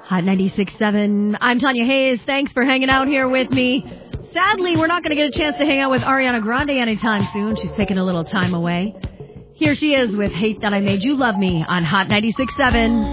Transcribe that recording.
Hot 96.7. I'm Tanya Hayes. Thanks for hanging out here with me. Sadly, we're not going to get a chance to hang out with Ariana Grande anytime soon. She's taking a little time away. Here she is with Hate That I Made You Love Me on Hot 96.7.